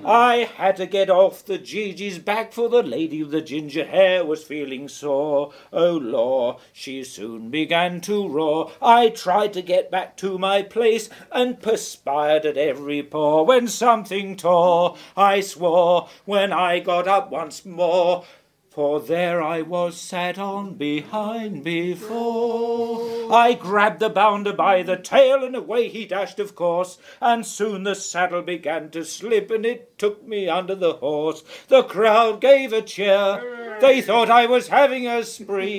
I had to get off the Gigi's back, for the lady with the ginger hair was feeling sore. Oh, law, she soon began to roar. I tried to get back to my place and perspired at every pore when something tore. I swore when I got up once more, for there I was sat on behind before. I grabbed the bounder by the tail and away he dashed, of course, and soon the saddle began to slip and it took me under the horse. The crowd gave a cheer. They thought I was having a spree.